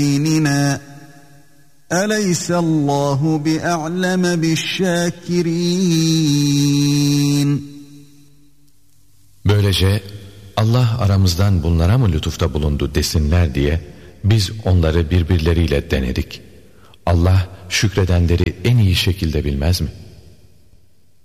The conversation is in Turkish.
ديننا أليس الله بأعلم بالشاكرين. Böylece Allah aramızdan bunlara mı lütufta bulundu desinler diye biz onları birbirleriyle denedik. Allah şükredenleri en iyi şekilde bilmez mi?